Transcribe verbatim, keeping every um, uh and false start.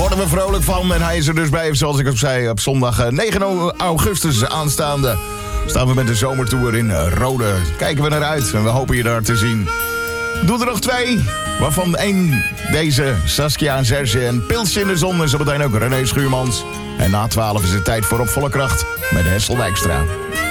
worden we vrolijk van. En hij is er dus bij, zoals ik al zei, op zondag negen augustus aanstaande. Staan we met de zomertour in Rode. Kijken we naar uit en we hopen je daar te zien. Doe er nog twee, waarvan één deze Saskia en Serge en Pils in de Zon. En zo meteen ook René Schuurmans. En na twaalf is het tijd voor Op Volle Kracht met Hessel Wijkstra.